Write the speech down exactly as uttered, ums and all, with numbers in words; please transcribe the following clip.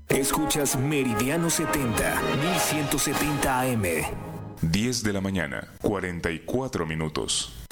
Escuchas Meridiano setenta, mil ciento setenta A M. diez de la mañana, cuarenta y cuatro minutos.